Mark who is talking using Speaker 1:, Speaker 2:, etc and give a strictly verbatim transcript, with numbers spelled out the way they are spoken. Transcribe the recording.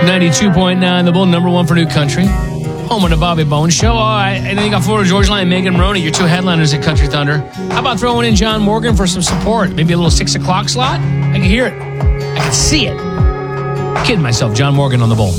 Speaker 1: ninety-two point nine, the Bull, number one for new country. Home of the Bobby Bones Show. All right, and then you got Florida Georgia Line and Megan Maroney, your two headliners at Country Thunder. How about throwing in John Morgan for some support? Maybe a little six o'clock slot? I can hear it. I can see it. Kidding myself, John Morgan on the Bull.